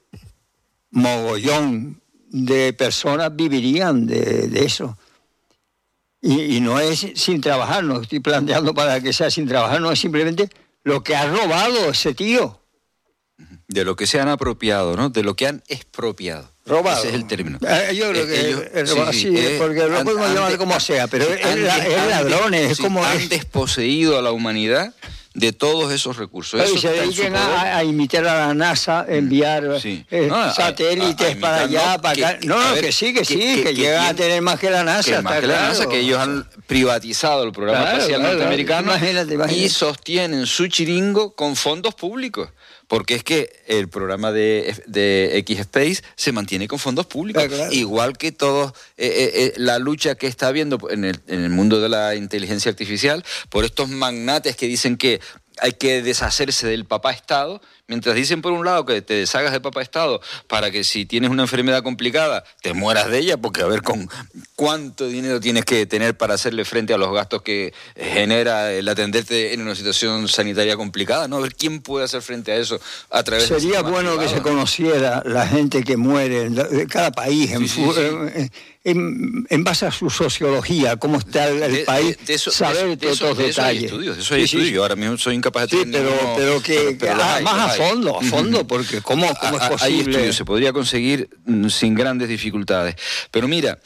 mogollón de personas vivirían de, de eso. Y, y no es sin trabajar, no estoy planteando para que sea sin trabajar, no es simplemente lo que ha robado ese tío. De lo que se han apropiado, ¿no? De lo que han expropiado. Robado. Ese es el término. Eh, yo creo eh, que ellos, es, sí, así, sí, eh, porque lo han, podemos han, llamar de, como sea, pero es, han, la, es ladrones, es sí, como... Han es, desposeído a la humanidad de todos esos recursos. Eso y se dediquen a, a imitar a la NASA, enviar sí. eh, no, satélites a, a, a para allá, no, para acá. Que, no, no, ver, que sí, que, que sí, que, que, que llegan a tener más que la NASA. Que más que claro. la NASA, que ellos han privatizado el programa claro, espacial claro, norteamericano imagínate, imagínate. y sostienen su chiringo con fondos públicos. Porque es que el programa de, de X-Space se mantiene con fondos públicos. Ah, claro. Igual que todos, eh, eh, la lucha que está habiendo en el, en el mundo de la inteligencia artificial, por estos magnates que dicen que hay que deshacerse del papá Estado, mientras dicen por un lado que te deshagas del papá Estado para que si tienes una enfermedad complicada te mueras de ella, porque a ver con cuánto dinero tienes que tener para hacerle frente a los gastos que genera el atenderte en una situación sanitaria complicada, ¿no? A ver quién puede hacer frente a eso a través de... Sería bueno privado, que se conociera la gente que muere de cada país, sí, en, sí, sí. En, en, en base a su sociología, cómo está el, el de, país, de, de eso, de, saber de todos los de detalles. Eso hay estudios, de eso hay sí, estudios. Sí. Ahora mismo soy incapaz de sí, tener pero, ninguno, pero que, pero, pero que hay, más hay. a fondo, a fondo, porque ¿cómo, cómo es posible? Hay estudios, se podría conseguir sin grandes dificultades. Pero mira,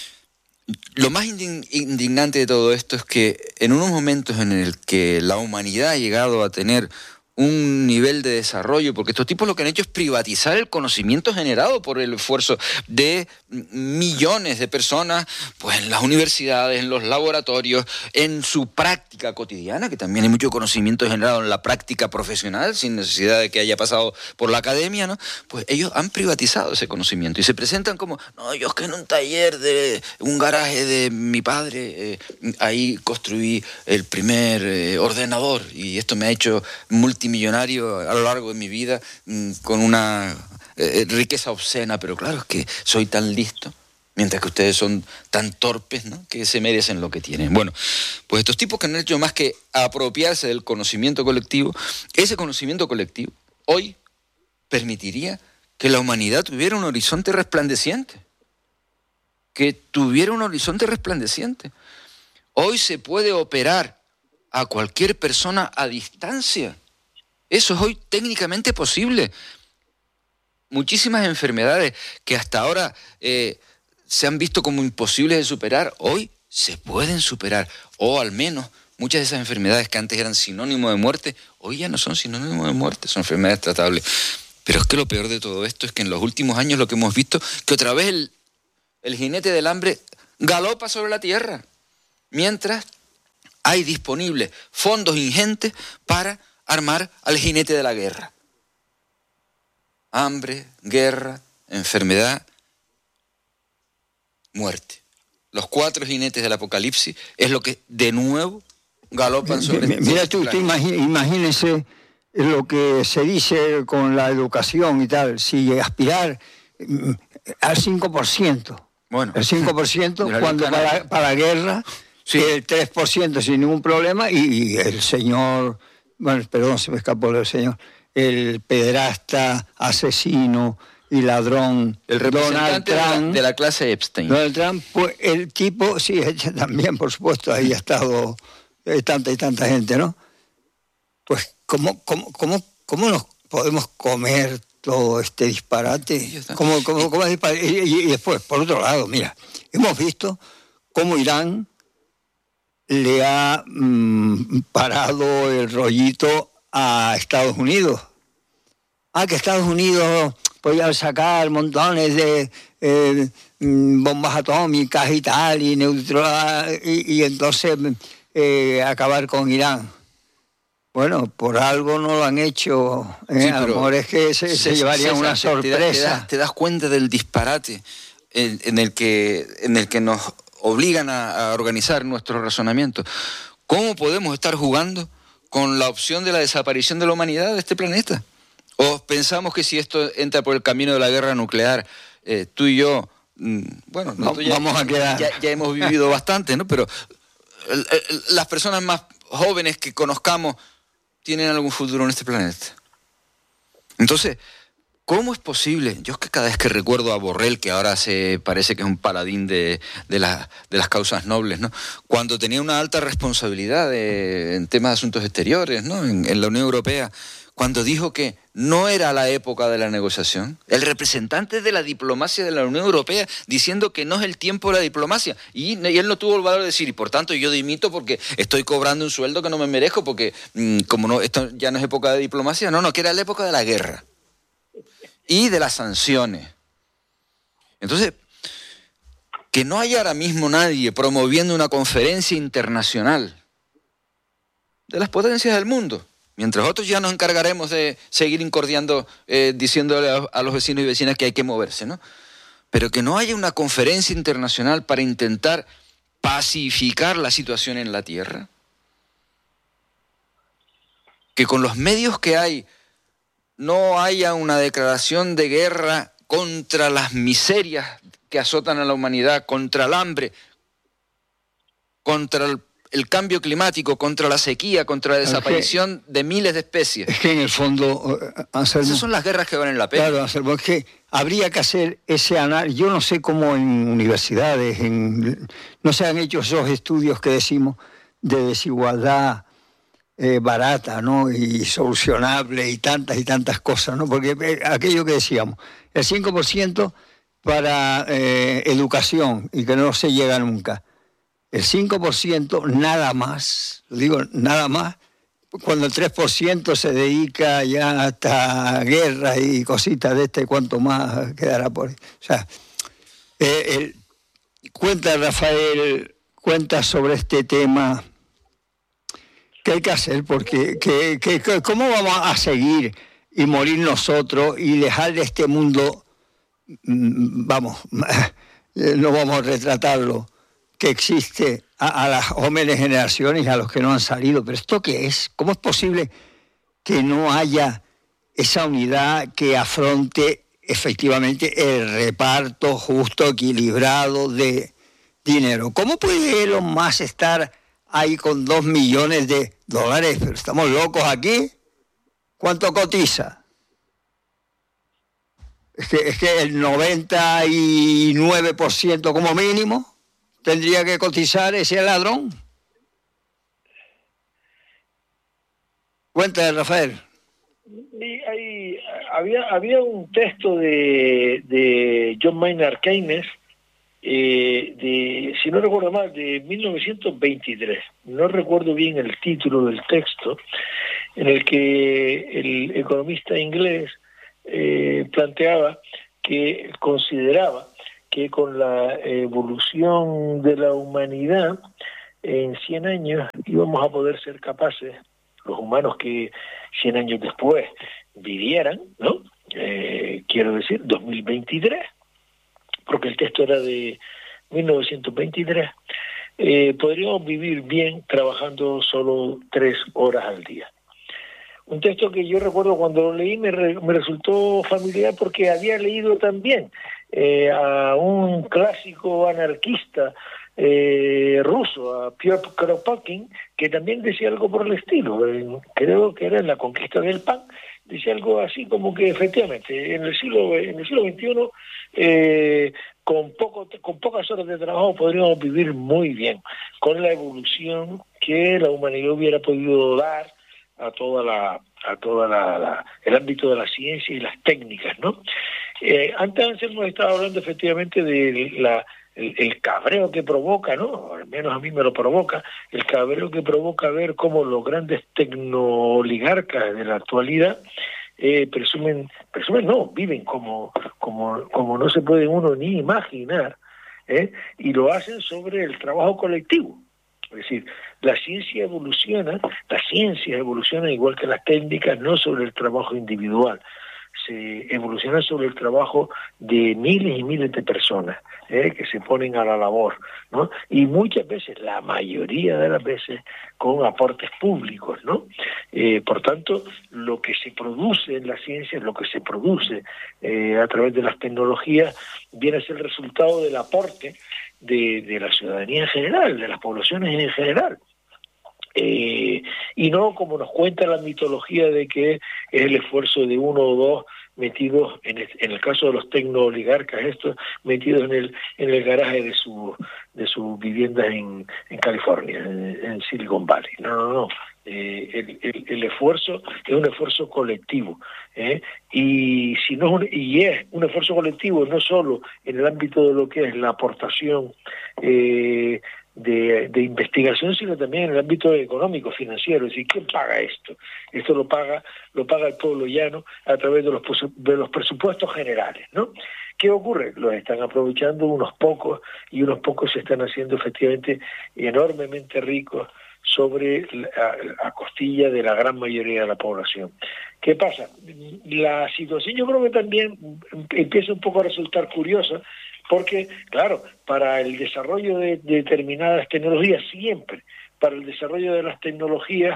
lo más indignante de todo esto es que en unos momentos en el que la humanidad ha llegado a tener un nivel de desarrollo, porque estos tipos lo que han hecho es privatizar el conocimiento generado por el esfuerzo de millones de personas, pues en las universidades, en los laboratorios, en su práctica cotidiana, que también hay mucho conocimiento generado en la práctica profesional, sin necesidad de que haya pasado por la academia, ¿no? Pues ellos han privatizado ese conocimiento y se presentan como, no, yo es que en un taller de un garaje de mi padre, eh, ahí construí el primer eh, ordenador y esto me ha hecho multi multimillonario a lo largo de mi vida, con una eh, riqueza obscena, pero claro, es que soy tan listo, mientras que ustedes son tan torpes, ¿no?, que se merecen lo que tienen. Bueno, pues estos tipos que no han hecho más que apropiarse del conocimiento colectivo, ese conocimiento colectivo hoy permitiría que la humanidad tuviera un horizonte resplandeciente, que tuviera un horizonte resplandeciente. Hoy se puede operar a cualquier persona a distancia. Eso es hoy técnicamente posible. muchísimas enfermedades que hasta ahora eh, se han visto como imposibles de superar, hoy se pueden superar, o al menos muchas de esas enfermedades que antes eran sinónimo de muerte, hoy ya no son sinónimo de muerte, son enfermedades tratables. Pero es que lo peor de todo esto es que en los últimos años lo que hemos visto, que otra vez el, el jinete del hambre galopa sobre la tierra, mientras hay disponibles fondos ingentes para armar al jinete de la guerra. Hambre, guerra, enfermedad, muerte. Los cuatro jinetes del apocalipsis es lo que de nuevo galopan sobre... Mira, mira tú, usted imagínese lo que se dice con la educación y tal, si aspirar al cinco por ciento. Bueno, el cinco por ciento cuando para, para la guerra, sí. El tres por ciento sin ningún problema, y, y el señor, bueno, perdón, se me escapó el señor, el pederasta, asesino y ladrón, el representante Donald Trump, de, la, de la clase Epstein. Donald Trump, pues el tipo, sí, también, por supuesto, ahí ha estado eh, tanta y tanta gente, ¿no? Pues, ¿cómo, cómo, cómo, cómo nos podemos comer todo este disparate? ¿Cómo, cómo, cómo es disparate? Y, y, y después, por otro lado, mira, hemos visto cómo Irán le ha mmm, parado el rollito a Estados Unidos. Ah, que Estados Unidos podía sacar montones de eh, bombas atómicas y tal, y neutral, y, y entonces eh, acabar con Irán. Bueno, por algo no lo han hecho. ¿eh? Sí, a lo mejor es que se, se, se llevaría se, una sorpresa. Te, te, das, te das cuenta del disparate en, en, el que, en el que nos obligan a, a organizar nuestro razonamiento. ¿Cómo podemos estar jugando con la opción de la desaparición de la humanidad de este planeta? ¿O pensamos que si esto entra por el camino de la guerra nuclear, eh, tú y yo, mmm, bueno, no, ya, vamos a quedar... ya, ya hemos vivido bastante, ¿no? Pero el, el, las personas más jóvenes que conozcamos tienen algún futuro en este planeta. Entonces, ¿cómo es posible? Yo es que cada vez que recuerdo a Borrell, que ahora se parece que es un paladín de, de, la, de las causas nobles, ¿no? Cuando tenía una alta responsabilidad de, en temas de asuntos exteriores, ¿no? En, en la Unión Europea, cuando dijo que no era la época de la negociación, el representante de la diplomacia de la Unión Europea diciendo que no es el tiempo de la diplomacia, y, y él no tuvo el valor de decir, y por tanto yo dimito porque estoy cobrando un sueldo que no me merezco, porque mmm, como no, esto ya no es época de diplomacia, no, no, que era la época de la guerra y de las sanciones. Entonces, que no haya ahora mismo nadie promoviendo una conferencia internacional de las potencias del mundo, mientras otros ya nos encargaremos de seguir incordiando, eh, diciéndole a, a los vecinos y vecinas que hay que moverse, ¿no? Pero que no haya una conferencia internacional para intentar pacificar la situación en la Tierra. Que con los medios que hay no haya una declaración de guerra contra las miserias que azotan a la humanidad, contra el hambre, contra el el cambio climático, contra la sequía, contra la desaparición es que, de miles de especies. Es que en el fondo, Anselmo, esas son las guerras que valen la pena. Claro, Anselmo, es que habría que hacer ese análisis. Yo no sé cómo en universidades, en, no se han hecho esos estudios que decimos de desigualdad eh, barata, ¿no? Y solucionable y tantas y tantas cosas, ¿no? Porque eh, aquello que decíamos, el cinco por ciento para eh, educación y que no se llega nunca. El cinco por ciento nada más, lo digo nada más, cuando el tres por ciento se dedica ya hasta guerras y cositas de este, cuanto más quedará por ahí. O sea, eh, el, cuenta Rafael, cuenta sobre este tema, ¿qué hay que hacer? Porque que, que, que, ¿cómo vamos a seguir y morir nosotros y dejar de este mundo, vamos, no vamos a retratarlo, que existe a, a las jóvenes generaciones y a los que no han salido? ¿Pero esto qué es? ¿Cómo es posible que no haya esa unidad que afronte efectivamente el reparto justo, equilibrado de dinero? ¿Cómo puede Elon Musk estar ahí con dos millones de dólares? ¿Pero estamos locos aquí? ¿Cuánto cotiza? Es que, es que el noventa y nueve por ciento como mínimo tendría que cotizar ese ladrón. Cuéntame, Rafael. Y hay, había, había un texto de, de John Maynard Keynes, eh, de, si no recuerdo mal, de mil novecientos veintitrés, no recuerdo bien el título del texto, en el que el economista inglés eh, planteaba que consideraba que con la evolución de la humanidad en cien años íbamos a poder ser capaces, los humanos que cien años después vivieran, ¿no? Eh, quiero decir, dos mil veintitrés, porque el texto era de mil novecientos veintitrés, eh, podríamos vivir bien trabajando solo tres horas al día. Un texto que yo recuerdo cuando lo leí me, re, me resultó familiar porque había leído también eh, a un clásico anarquista eh, ruso, a Piotr Kropotkin, que también decía algo por el estilo. Eh, creo que era en La conquista del pan. Decía algo así como que efectivamente en el siglo en el siglo veintiuno eh, con poco con pocas horas de trabajo podríamos vivir muy bien con la evolución que la humanidad hubiera podido dar a toda la a toda la, la el ámbito de la ciencia y las técnicas, ¿no? Eh, antes hemos estado hablando efectivamente de la El, el cabreo que provoca, ¿no? Al menos a mí me lo provoca, el cabreo que provoca ver cómo los grandes tecnooligarcas de la actualidad eh, presumen, presumen no, viven como, como, como no se puede uno ni imaginar, ¿eh? Y lo hacen sobre el trabajo colectivo. Es decir, la ciencia evoluciona, la ciencia evoluciona igual que las técnicas, no sobre el trabajo individual, se evoluciona sobre el trabajo de miles y miles de personas ¿eh? que se ponen a la labor, ¿no? Y muchas veces, la mayoría de las veces, con aportes públicos, ¿no? Eh, por tanto, lo que se produce en la ciencia, lo que se produce eh, a través de las tecnologías, viene a ser el resultado del aporte de, de la ciudadanía en general, de las poblaciones en general. Eh, y no como nos cuenta la mitología de que es el esfuerzo de uno o dos metidos, en el, en el caso de los tecnooligarcas, estos metidos en el en el garaje de su de sus viviendas en, en California, en, en Silicon Valley. No, no, no. Eh, el, el, el esfuerzo es un esfuerzo colectivo, ¿eh? y si no es un, y es un esfuerzo colectivo no solo en el ámbito de lo que es la aportación eh, De, de investigación, sino también en el ámbito económico, financiero. Es decir, ¿quién paga esto? Esto lo paga lo paga el pueblo llano a través de los, de los presupuestos generales, ¿no? ¿Qué ocurre? Los están aprovechando unos pocos, y unos pocos se están haciendo efectivamente enormemente ricos sobre la, a costilla de la gran mayoría de la población. ¿Qué pasa? La situación yo creo que también empieza un poco a resultar curiosa, porque, claro, para el desarrollo de, de determinadas tecnologías, siempre, para el desarrollo de las tecnologías,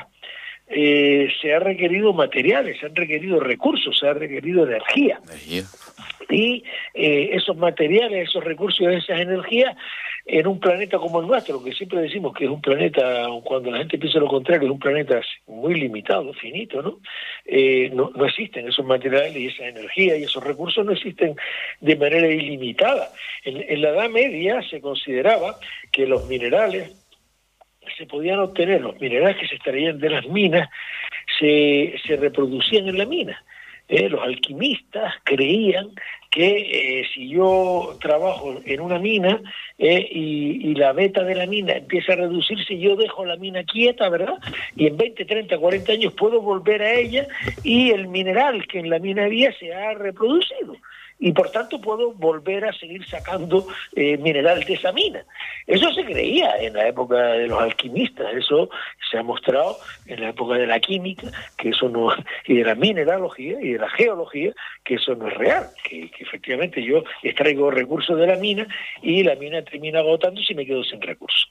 eh, se ha requerido materiales, se han requerido recursos, se ha requerido energía. Energía. Y eh, esos materiales, esos recursos, esas energías, en un planeta como el nuestro, que siempre decimos que es un planeta, cuando la gente piensa lo contrario, es un planeta muy limitado, finito, ¿no? Eh, no, no existen esos materiales y esa energía y esos recursos no existen de manera ilimitada. En, en la Edad Media se consideraba que los minerales se podían obtener, los minerales que se extraían de las minas se, se reproducían en la mina. Eh, los alquimistas creían que eh, si yo trabajo en una mina eh, y, y la beta de la mina empieza a reducirse, yo dejo la mina quieta, ¿verdad? Y en veinte, treinta, cuarenta años puedo volver a ella y el mineral que en la mina había se ha reproducido. Y por tanto puedo volver a seguir sacando eh, mineral de esa mina. Eso se creía en la época de los alquimistas, eso se ha mostrado en la época de la química, que eso no, y de la mineralogía y de la geología, que eso no es real, que, que efectivamente yo extraigo recursos de la mina y la mina termina agotándose y me quedo sin recursos.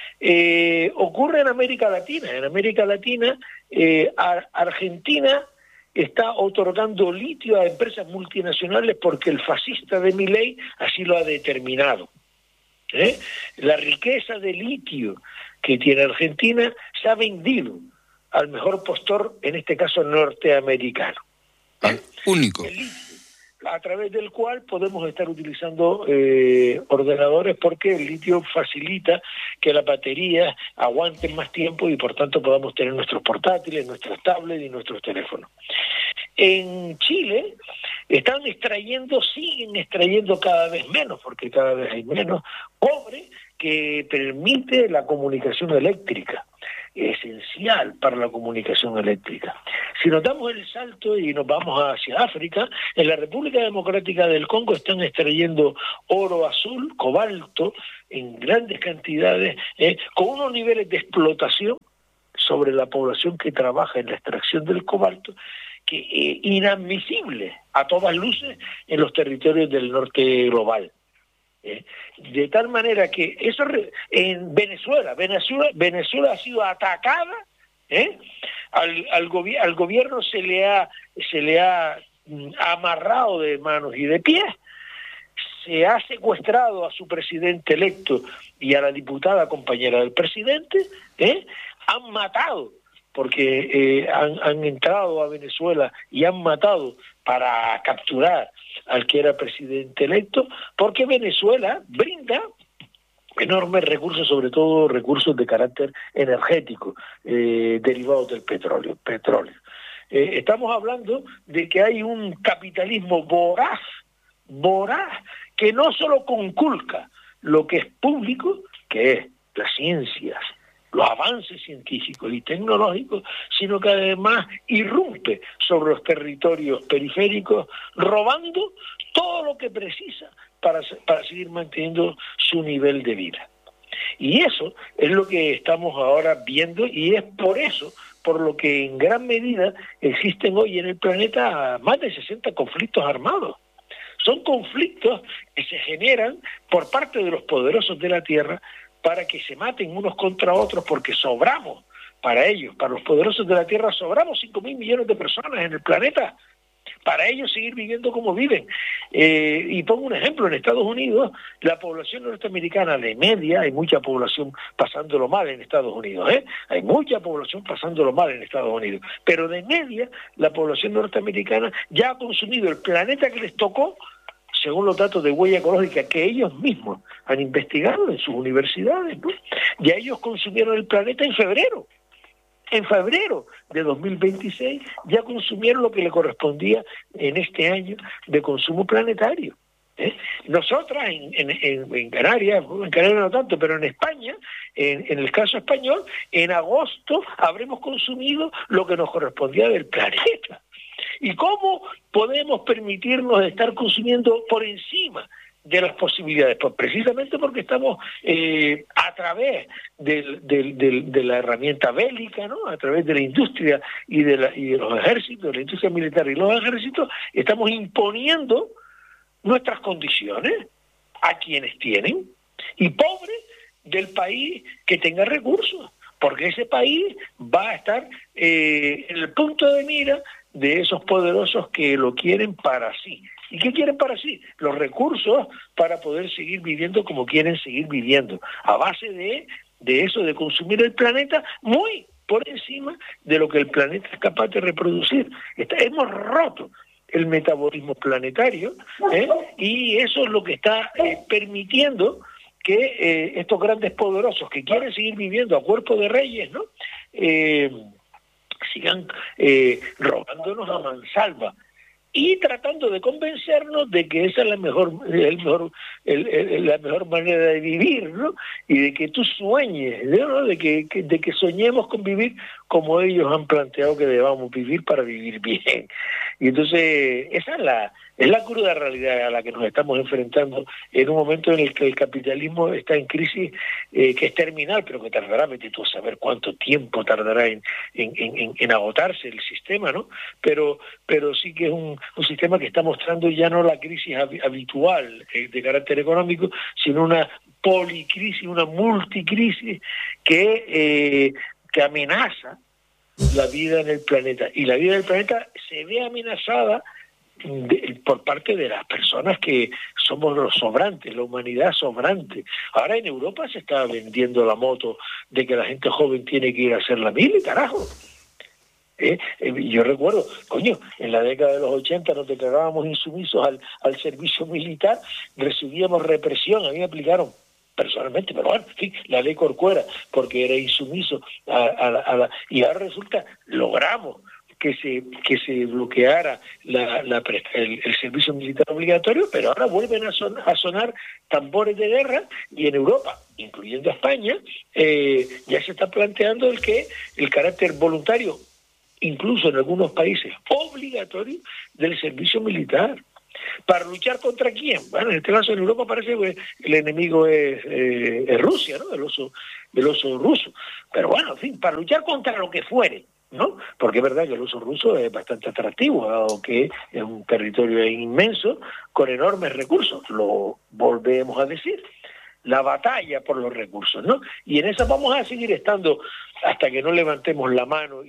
Eh, ocurre en América Latina, en América Latina, eh, Ar- Argentina está otorgando litio a empresas multinacionales porque el fascista de Milei así lo ha determinado. ¿Eh? La riqueza de litio que tiene Argentina se ha vendido al mejor postor, en este caso norteamericano. ¿Eh? Único. El litio, a través del cual podemos estar utilizando eh, ordenadores, porque el litio facilita que las baterías aguanten más tiempo y por tanto podamos tener nuestros portátiles, nuestras tablets y nuestros teléfonos. En Chile están extrayendo, siguen extrayendo cada vez menos, porque cada vez hay menos cobre que permite la comunicación eléctrica, esencial para la comunicación eléctrica. Si nos damos el salto y nos vamos hacia África, en la República Democrática del Congo están extrayendo oro azul, cobalto, en grandes cantidades, eh, con unos niveles de explotación sobre la población que trabaja en la extracción del cobalto, que es inadmisible a todas luces en los territorios del norte global. Eh, de tal manera que eso en Venezuela, Venezuela, Venezuela ha sido atacada, ¿eh? al, al, gobi al gobierno se le ha se le ha amarrado de manos y de pies, se ha secuestrado a su presidente electo y a la diputada compañera del presidente, ¿eh? Han matado, porque eh, han, han entrado a Venezuela y han matado para capturar al que era presidente electo, porque Venezuela brinda enormes recursos, sobre todo recursos de carácter energético, eh, derivados del petróleo. petróleo. Eh, estamos hablando de que hay un capitalismo voraz, voraz, que no solo conculca lo que es público, que es las ciencias, los avances científicos y tecnológicos, sino que además irrumpe sobre los territorios periféricos, robando todo lo que precisa para, para seguir manteniendo su nivel de vida. Y eso es lo que estamos ahora viendo, y es por eso por lo que en gran medida existen hoy en el planeta más de sesenta conflictos armados. Son conflictos que se generan por parte de los poderosos de la Tierra para que se maten unos contra otros, porque sobramos para ellos, para los poderosos de la Tierra, sobramos cinco mil millones de personas en el planeta, para ellos seguir viviendo como viven. Eh, y pongo un ejemplo, en Estados Unidos, la población norteamericana de media, hay mucha población pasándolo mal en Estados Unidos, ¿eh? hay mucha población pasándolo mal en Estados Unidos, pero de media, la población norteamericana ya ha consumido el planeta que les tocó, según los datos de huella ecológica que ellos mismos han investigado en sus universidades, ¿no? Ya ellos consumieron el planeta en febrero. En febrero de dos mil veintiséis ya consumieron lo que le correspondía en este año de consumo planetario. ¿eh? Nosotras en, en, en, en Canarias, en Canarias no tanto, pero en España, en, en el caso español, en agosto habremos consumido lo que nos correspondía del planeta. ¿Y cómo podemos permitirnos estar consumiendo por encima de las posibilidades? Pues precisamente porque estamos eh, a través del, del, del, de la herramienta bélica, ¿no? A través de la industria y de, la, y de los ejércitos, la industria militar y los ejércitos, estamos imponiendo nuestras condiciones a quienes tienen, y pobre del país que tenga recursos, porque ese país va a estar eh, en el punto de mira de esos poderosos que lo quieren para sí. ¿Y qué quieren para sí? Los recursos para poder seguir viviendo como quieren seguir viviendo, a base de, de eso, de consumir el planeta muy por encima de lo que el planeta es capaz de reproducir. Está, hemos roto el metabolismo planetario, ¿eh? y eso es lo que está eh, permitiendo que eh, estos grandes poderosos que quieren seguir viviendo a cuerpo de reyes, ¿no? Eh, sigan eh, robándonos a mansalva y tratando de convencernos de que esa es la mejor, el mejor el, el, la mejor manera de vivir, ¿no? Y de que tú sueñes, ¿no? de que, que de que soñemos con vivir como ellos han planteado que debamos vivir para vivir bien. Y entonces esa es la es la cruda realidad a la que nos estamos enfrentando en un momento en el que el capitalismo está en crisis, eh, que es terminal, pero que tardará, vete tú a saber cuánto tiempo tardará en, en, en, en agotarse el sistema, ¿no? Pero, pero sí que es un, un sistema que está mostrando ya no la crisis habitual eh, de carácter económico, sino una policrisis, una multicrisis que, eh, que amenaza la vida en el planeta. Y la vida del planeta se ve amenazada De, por parte de las personas que somos los sobrantes, la humanidad sobrante. Ahora en Europa se está vendiendo la moto de que la gente joven tiene que ir a hacer la mili, carajo. ¿Eh? Eh, yo recuerdo, coño, en la década de los ochenta nos declarábamos insumisos al, al servicio militar, recibíamos represión, a mí me aplicaron personalmente, pero bueno, en fin, la ley Corcuera, porque era insumiso a, a, la, a la, y ahora resulta, logramos que se que se bloqueara la, la, el, el servicio militar obligatorio, pero ahora vuelven a, son, a sonar tambores de guerra, y en Europa, incluyendo España, eh, ya se está planteando el que el carácter voluntario, incluso en algunos países obligatorio, del servicio militar. ¿Para luchar contra quién? Bueno, en este caso en Europa parece que el enemigo es, eh, es Rusia, ¿no? El oso, el oso ruso. Pero bueno, en fin, para luchar contra lo que fuere, ¿no? Porque es verdad que el oso ruso es bastante atractivo, dado que es un territorio inmenso con enormes recursos. Lo volvemos a decir. La batalla por los recursos, ¿no? Y en esa vamos a seguir estando hasta que no levantemos la mano